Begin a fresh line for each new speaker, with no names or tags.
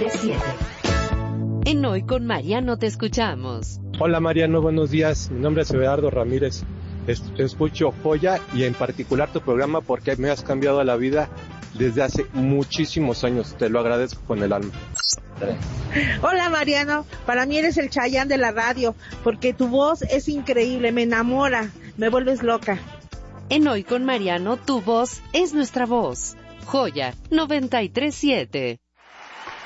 93.7. En Hoy con Mariano te escuchamos.
Hola Mariano, buenos días. Mi nombre es Everardo Ramírez. Escucho Joya y en particular tu programa porque me has cambiado la vida desde hace muchísimos años. Te lo agradezco con el alma.
Hola Mariano, para mí eres el Chayanne de la radio porque tu voz es increíble, me enamora, me vuelves loca.
En Hoy con Mariano, tu voz es nuestra voz. Joya 93.7.